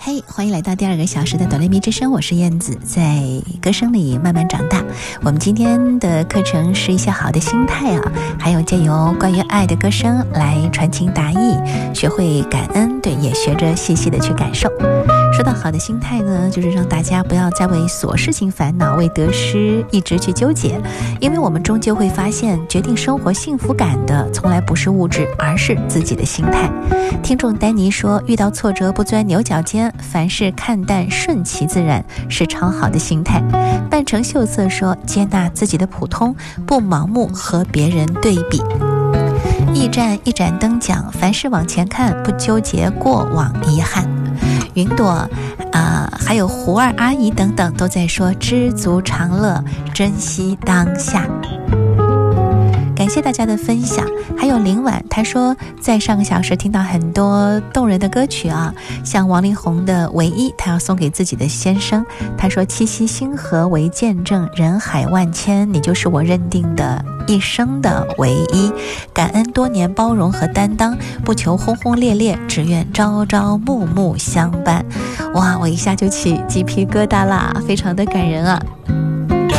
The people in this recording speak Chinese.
嘿，欢迎来到第2个小时的哆来咪之声，我是燕子，在歌声里慢慢长大。我们今天的课程是一些好的心态啊，还有借由关于爱的歌声来传情达意，学会感恩，对，也学着细细的去感受。说到好的心态呢，就是让大家不要再为琐事情烦恼，为得失一直去纠结，因为我们终究会发现，决定生活幸福感的从来不是物质，而是自己的心态。听众丹尼说，遇到挫折不钻牛角尖，凡事看淡顺其自然，是超好的心态。半城秀色说，接纳自己的普通，不盲目和别人对比。驿站一盏灯讲，凡事往前看，不纠结过往遗憾。云朵还有胡二阿姨等等都在说，知足常乐，珍惜当下。感谢大家的分享。还有林婉，他说在上个小时听到很多动人的歌曲啊，像王力宏的《唯一》，他要送给自己的先生。他说，七夕星河为见证，人海万千，你就是我认定的一生的唯一。感恩多年包容和担当，不求轰轰烈烈，只愿朝朝暮暮相伴。哇，我一下就起鸡皮疙瘩啦，非常的感人啊。